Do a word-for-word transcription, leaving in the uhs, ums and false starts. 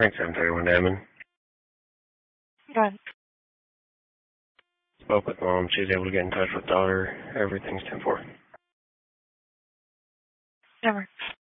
Frank seven thirty-one Diamond. Go ahead. Spoke with mom. She was able to get in touch with daughter. Everything's ten four. Never.